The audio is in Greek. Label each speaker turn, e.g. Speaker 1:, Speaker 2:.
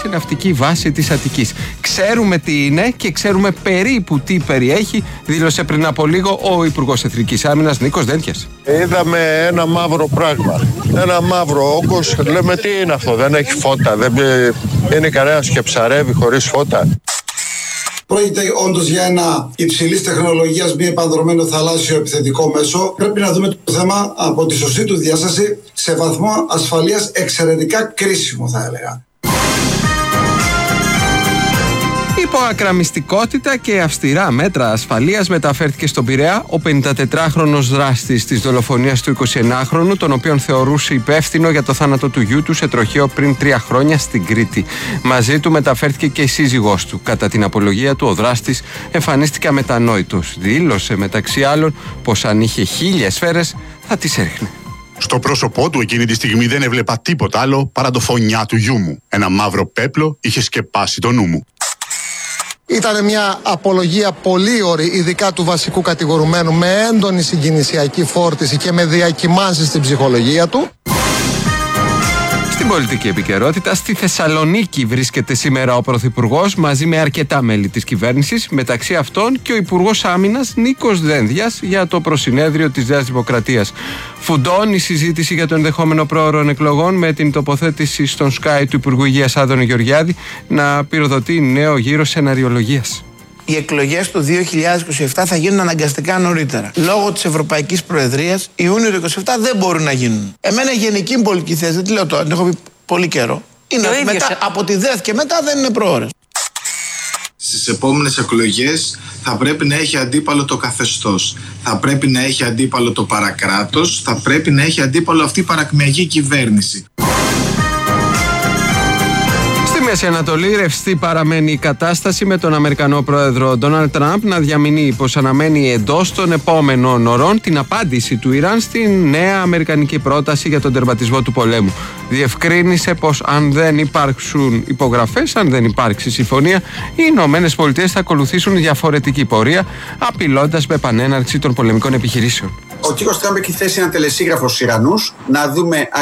Speaker 1: σε ναυτική βάση της Αττικής. Ξέρουμε τι είναι και ξέρουμε περίπου τι περιέχει, δήλωσε πριν από λίγο ο Υπουργός Εθνικής Άμυνας Νίκος Δένδιας.
Speaker 2: Είδαμε ένα μαύρο πράγμα. Ένα μαύρο όγκος. Λέμε τι είναι αυτό, δεν έχει φώτα, δεν είναι κανένας και ψαρεύει χωρίς φώτα.
Speaker 3: Πρόκειται όντως για ένα υψηλής τεχνολογίας μη επανδρωμένο θαλάσσιο επιθετικό μέσο. Πρέπει να δούμε το θέμα από τη σωστή του διάσταση σε βαθμό ασφαλείας εξαιρετικά κρίσιμο, θα έλεγα.
Speaker 1: Υπό ακραμιστικότητα και αυστηρά μέτρα ασφαλείας μεταφέρθηκε στον Πειραιά ο 54χρονος δράστης της δολοφονίας του 21χρονου, τον οποίον θεωρούσε υπεύθυνο για το θάνατο του γιού του σε τροχαίο πριν 3 χρόνια στην Κρήτη. Μαζί του μεταφέρθηκε και η σύζυγός του. Κατά την απολογία του, ο δράστης εμφανίστηκε αμετανόητος. Δήλωσε μεταξύ άλλων πως αν είχε 1000 σφαίρες θα τις έριχνε.
Speaker 4: Στο πρόσωπό του εκείνη τη στιγμή δεν έβλεπα τίποτα άλλο παρά το φωνιά του γιού μου. Ένα μαύρο πέπλο είχε σκεπάσει το νου μου.
Speaker 5: Ήταν μια απολογία πολύ ωρή, ειδικά του βασικού κατηγορουμένου, με έντονη συγκινησιακή φόρτιση και με διακυμάνσεις στην ψυχολογία του.
Speaker 1: Στην πολιτική επικαιρότητα, στη Θεσσαλονίκη βρίσκεται σήμερα ο Πρωθυπουργός μαζί με αρκετά μέλη της κυβέρνησης, μεταξύ αυτών και ο Υπουργός Άμυνας Νίκος Δένδιας για το προσυνέδριο της Νέας Δημοκρατίας. Φουντώνει η συζήτηση για το ενδεχόμενο πρόωρων εκλογών με την τοποθέτηση στον Sky του Υπουργού Υγείας Άδωνη Γεωργιάδη να πυροδοτεί νέο γύρο σεναριολογίας.
Speaker 6: Οι εκλογές του 2027 θα γίνουν αναγκαστικά νωρίτερα. Λόγω της Ευρωπαϊκής Προεδρίας, Ιούνιο του 2027 δεν μπορούν να γίνουν. Εμένα η γενική πολιτική θέση, δεν τη λέω τώρα, την έχω πει πολύ καιρό, είναι ότι μετά, από τη ΔΕΘ και μετά δεν είναι προώρες.
Speaker 7: Στις επόμενες εκλογές θα πρέπει να έχει αντίπαλο το καθεστώς, θα πρέπει να έχει αντίπαλο το παρακράτος, θα πρέπει να έχει αντίπαλο αυτή η παρακμιακή κυβέρνηση.
Speaker 1: Στη Μέση Ανατολή ρευστή παραμένει η κατάσταση, με τον Αμερικανό πρόεδρο Ντόναλντ Τραμπ να διαμηνύει πως αναμένει εντός των επόμενων ωρών την απάντηση του Ιράν στην νέα αμερικανική πρόταση για τον τερματισμό του πολέμου. Διευκρίνησε πως αν δεν υπάρξουν υπογραφές, αν δεν υπάρξει συμφωνία, οι Ηνωμένες Πολιτείες θα ακολουθήσουν διαφορετική πορεία, απειλώντας με επανέναρξη των πολεμικών επιχειρήσεων.
Speaker 8: Ο κύριος Τραμπ έχει θέσει ένα τελεσίγραφο στους Ιρανούς να δούμε